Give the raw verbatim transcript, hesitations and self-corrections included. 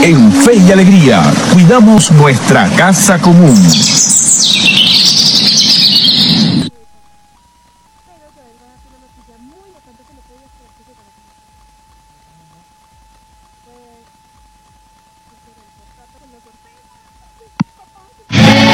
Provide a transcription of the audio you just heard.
En Fe y Alegría, cuidamos nuestra casa común.